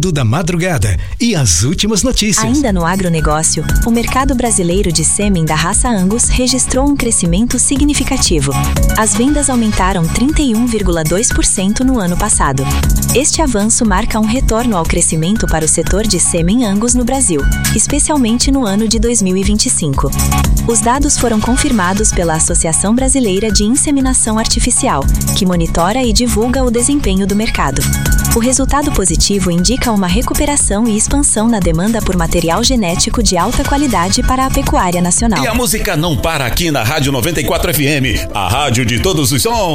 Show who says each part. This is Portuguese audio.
Speaker 1: Estudo da madrugada e as últimas notícias.
Speaker 2: Ainda no agronegócio, o mercado brasileiro de sêmen da raça Angus registrou um crescimento significativo. As vendas aumentaram 31,2% no ano passado. Este avanço marca um retorno ao crescimento para o setor de sêmen Angus no Brasil, especialmente no ano de 2025. Os dados foram confirmados pela Associação Brasileira de Inseminação Artificial, que monitora e divulga o desempenho do mercado. O resultado positivo indica uma recuperação e expansão na demanda por material genético de alta qualidade para a pecuária nacional.
Speaker 3: E a música não para aqui na Rádio 94 FM, a rádio de todos os sons.